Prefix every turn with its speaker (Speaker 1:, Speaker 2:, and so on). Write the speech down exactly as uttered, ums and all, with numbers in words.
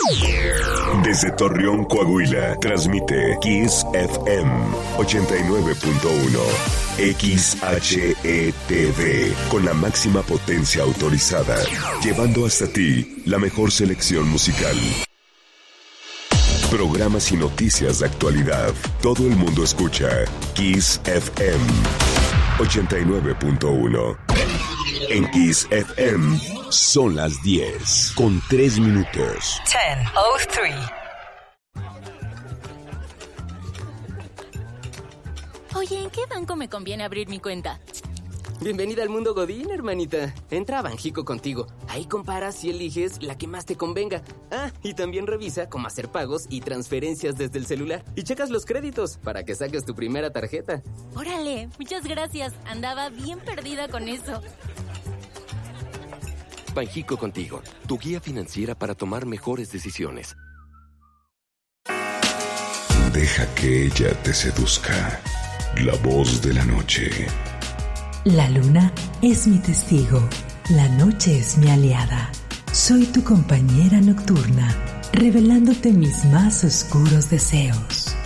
Speaker 1: Desde Torreón, Coahuila, transmite Kiss F M ochenta y nueve punto uno. X H E T V, con la máxima potencia autorizada, llevando hasta ti la mejor selección musical. Programas y noticias de actualidad. Todo el mundo escucha Kiss F M ochenta y nueve punto uno. En Kiss F M son las diez con tres minutos.
Speaker 2: diez oh tres.
Speaker 3: Oye, ¿en qué banco me conviene abrir mi cuenta?
Speaker 4: Bienvenida al mundo Godín, hermanita. Entra a Banjico Contigo. Ahí comparas y eliges la que más te convenga. Ah, y también revisa cómo hacer pagos y transferencias desde el celular. Y checas los créditos para que saques tu primera tarjeta.
Speaker 3: Órale, muchas gracias. Andaba bien perdida con eso.
Speaker 5: Banjico Contigo, tu guía financiera para tomar mejores decisiones.
Speaker 1: Deja que ella te seduzca. La voz de la noche.
Speaker 6: La luna es mi testigo, la noche es mi aliada. Soy tu compañera nocturna, revelándote mis más oscuros deseos.